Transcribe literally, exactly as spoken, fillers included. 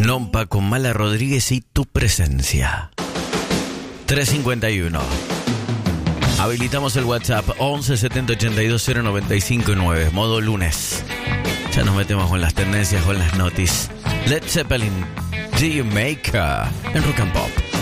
Nompa con Mala Rodríguez y Tu Presencia. tres cincuenta y uno. Habilitamos el WhatsApp once setenta ochenta y dos cero noventa y cinco nueve. Modo lunes. Ya nos metemos con las tendencias, con las noticias. Led Zeppelin, Jamaica, en Rock and Pop.